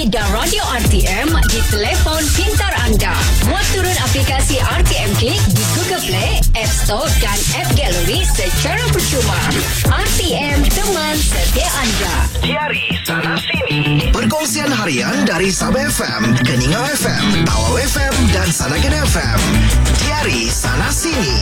dan radio RTM di telefon pintar anda. Muat turun aplikasi RTM Click di Google Play, App Store dan App Gallery secara percuma. RTM, teman setia anda. Diari Sana Sini. Perkongsian harian dari Sabah FM, Keningau FM, Tawau FM dan Sanagan FM. Diari Sana Sini.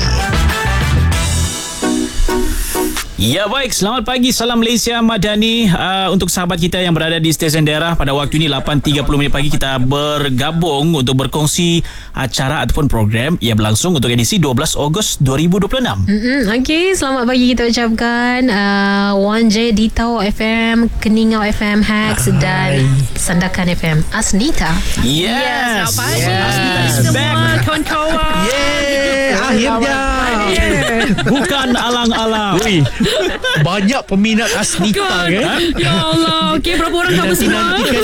Ya baik, selamat pagi, salam Malaysia Madani. Untuk sahabat kita yang berada di stesen daerah, pada waktu ini 8.30 pagi kita bergabung untuk berkongsi acara ataupun program yang berlangsung untuk edisi 12 Ogos 2026. Okey, selamat pagi kita ucapkan 1J di Tawau FM, Keningau FM, Hex dan Sandakan FM. Asnita. Yes. Selamat pagi. Asnita is semua back. kawan-kawan. Akhirnya. Bukan alang-alang. Ui, banyak peminat Asnita kan? Ya Allah. Okey, berapa orang kamu semua? Nantikan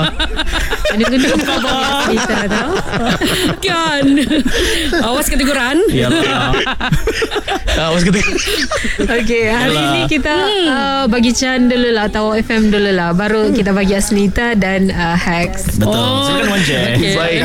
Ada khabar Asnita tau. Kan. Awas keteguran. Yalah. Awas kata. Okey, hari ini kita bagi Chan dulu lah, Tawau FM dulu lah. Baru kita bagi Asnita dan Hex. Betul. Silakan Wan Jack. Okay. Baik.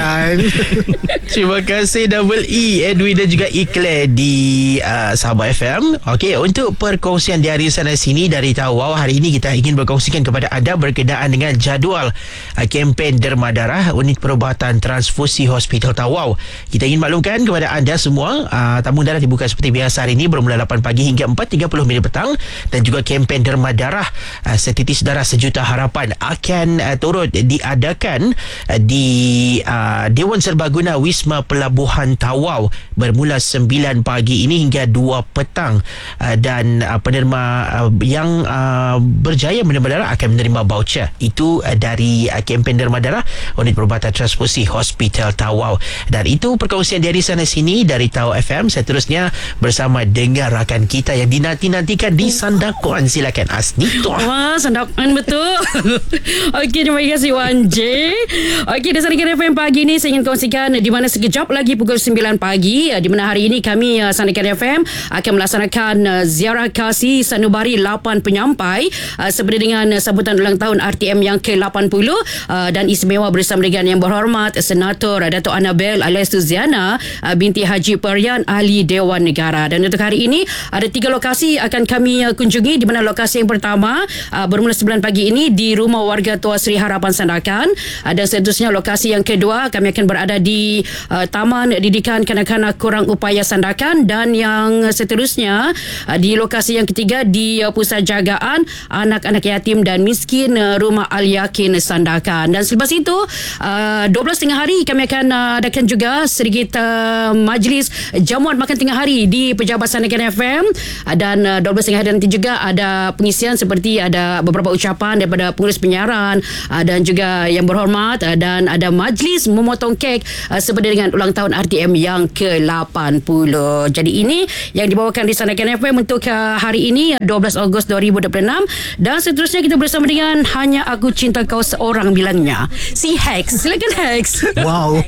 Terima kasih Double E, Edwin dan juga Ikle di Sabah FM. Okey, untuk perkongsian di hari sana sini dari Tawau, hari ini kita ingin berkongsikan kepada anda berkenaan dengan jadual kempen derma darah unit perubatan transfusi Hospital Tawau. Kita ingin maklumkan kepada anda semua, tabung darah dibuka seperti biasa hari ini bermula 8 pagi hingga 4.30 minit petang, dan juga kempen derma darah setitis darah sejuta harapan akan turut diadakan di Dewan Serbaguna Wisma Pelabuhan Tawau bermula 9 pagi ini hingga 2 petang, dan penerima yang berjaya menerima darah akan menerima voucher itu dari kempen derma darah unit perubatan transfusi Hospital Tawau. Dan itu perkongsian dari sana sini dari Tawau FM. Seterusnya bersama dengan rakan kita yang dinanti-nantikan di Sandakan. Silakan Asnita. Wah, Sandakan betul. Okey, terima kasih Wan J. Okey, di Sandakan FM pagi ini saya ingin kongsikan di mana sekejap lagi pukul 9 pagi, di mana hari ini kami Sandakan FM akan melaksanakan ziarah kasih sanubari 8 penyampai seperti dengan sambutan ulang tahun RTM yang ke-80 dan istimewa bersama dengan yang berhormat Senator Dato' Annabel alias Suziana binti Haji Perian Ahli Dewan Negara. Dan untuk hari ini ada 3 lokasi akan kami kunjungi, di mana lokasi yang pertama bermula 9 pagi ini di Rumah Warga Tua Sri Harapan Sandakan, dan seterusnya lokasi yang kedua kami akan berada di Taman Didikan Kanak-kanak Kurang Upaya Sandakan, dan yang seterusnya di lokasi yang ketiga di Pusat Jagaan Anak-anak Yatim dan Miskin Rumah Al-Yakin Sandakan. Dan selepas itu 12 tengah hari kami akan adakan juga sedikit majlis jamuan makan tengah hari di Pejabat Sandakan FM, dan 12 tengah hari nanti juga ada pengisian seperti ada beberapa ucapan daripada pengurus penyiaran dan juga yang berhormat, dan ada majlis memotong kek seperti dengan ulang tahun RTM yang ke-80. Jadi ini yang dibawakan di Sandakan FM untuk hari ini 12 Ogos 2026, dan seterusnya kita bersama dengan Hanya Aku Cinta Kau Seorang bilangnya si Hex. Silakan Hex. Wow.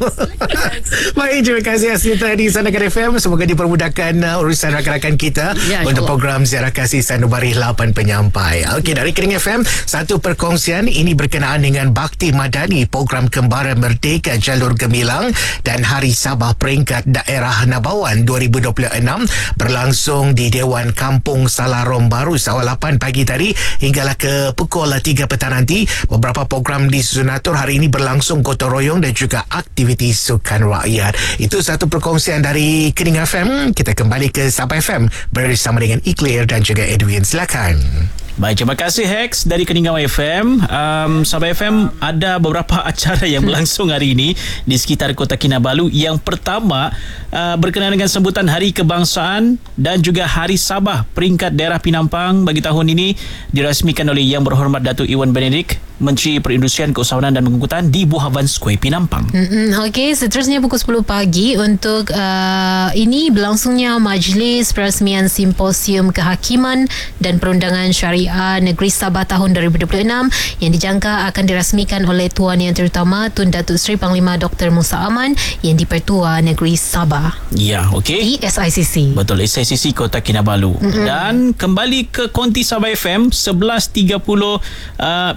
Baik, terima kasih Asnita di Sandakan FM. Semoga dipermudahkan urusan rakan-rakan kita untuk program ziarah kasih sanubari 8 penyampai. Okey, dari Kering FM, satu perkongsian ini berkenaan dengan Bakti Madani, program Kembara Merdeka Jalur Gemilang dan Hari Sabah Peringkat Daerah Nabawan 2026 berlangsung di Dewan Kampung Salarom Baru awal 8 pagi tadi hinggalah ke pukul 3 petang nanti. Beberapa program disusun atur hari ini berlangsung gotong royong dan juga aktiviti sukan rakyat. Itu satu perkongsian dari Kering FM. Kita kembali ke Sabah FM bersama dengan Iklir dan juga Edwin. Silakan. Baik, terima kasih Hex dari Keningau FM. Sabah FM ada beberapa acara yang berlangsung hari ini di sekitar Kota Kinabalu. Yang pertama berkenaan dengan sambutan Hari Kebangsaan dan juga Hari Sabah Peringkat Daerah Penampang bagi tahun ini dirasmikan oleh Yang Berhormat Datuk Iwan Benedict, Menteri Perindustrian, Keusahawanan dan Pengangkutan di Buhavan Square Penampang. Okey, seterusnya pukul 10 pagi untuk ini berlangsungnya majlis peresmian Simposium Kehakiman dan Perundangan Syariah Negeri Sabah tahun 2026 yang dijangka akan dirasmikan oleh Tuan Yang Terutama Tun Datuk Seri Panglima Dr. Musa Aman yang di-Pertua Negeri Sabah. Ya, okey. Di SICC. Betul, SICC Kota Kinabalu. Dan kembali ke Konti Sabah FM 11.30 minit pagi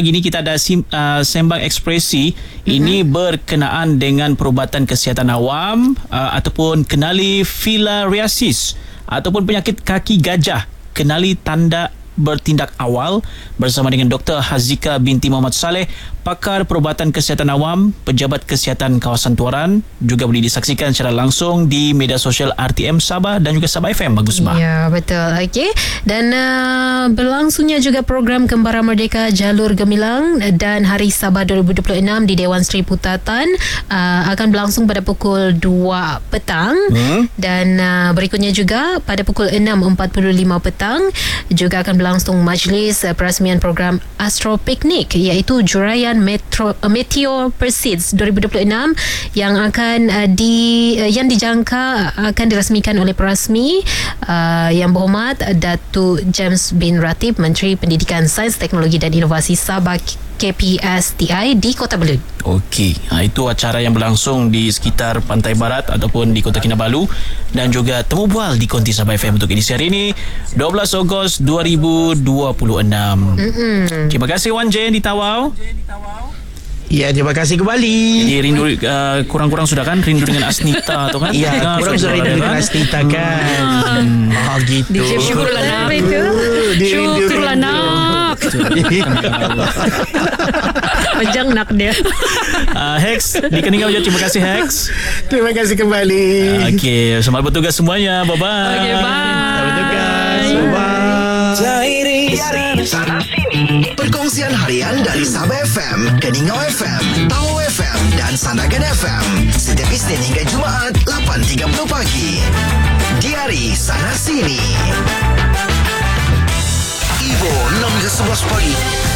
pagi ni kita ada Sembang Ekspresi. Ini berkenaan dengan perubatan kesihatan awam ataupun kenali filariasis ataupun penyakit kaki gajah. Kenali tanda bertindak awal bersama dengan Dr. Hazika binti Muhammad Saleh, pakar perubatan kesihatan awam, pejabat kesihatan kawasan Tuaran. Juga boleh disaksikan secara langsung di media sosial RTM Sabah dan juga Sabah FM. Bagus bah. Ya, betul. Okey. Dan berlangsungnya juga program Kembara Merdeka Jalur Gemilang dan Hari Sabah 2026 di Dewan Seri Putatan akan berlangsung pada pukul 2 petang. Dan berikutnya juga pada pukul 6.45 petang juga akan berlangsung majlis perasmian program Astro Picnic, iaitu Juraian Meteor Perseid 2026 yang akan yang dijangka akan dirasmikan oleh perasmi Yang Berhormat Datuk James bin Ratib, Menteri Pendidikan, Sains, Teknologi dan Inovasi Sabah KPSTI di Kota Belud. Okey, itu acara yang berlangsung di sekitar Pantai Barat ataupun di Kota Kinabalu, dan juga temu bual di Konti Sabah FM untuk edisi hari ini 12 Ogos 2026. Terima kasih Wan J di Tawau. Ya, terima kasih kembali. Jadi rindu kurang-kurang sudah kan rindu dengan Asnita tu kan? Ya, kurang sudah rindu dengan Asnita kan. Gitu. Syukurlah nak. Syukurlah nak. Panjang nak dia. Hex di Keningau je. Terima kasih Hex. Terima kasih kembali. Okey, selamat bertugas semuanya. Bye-bye. Okay, bye. Selamat bertugas. Bye-bye. Sana sini. Perkongsian harian dari Sabah FM, Keningau FM, Tawau FM dan Sandakan FM. Setiap Isnin hingga Jumaat 8.30 pagi. Diari Sana Sini. Ivo 6 hingga 11 pagi.